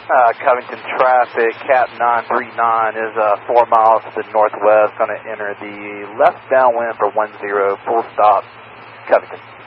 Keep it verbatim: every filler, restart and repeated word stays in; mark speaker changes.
Speaker 1: Uh, Covington traffic, Cat nine three nine is uh, four miles to the northwest, going to enter the left downwind for one zero, full stop, Covington.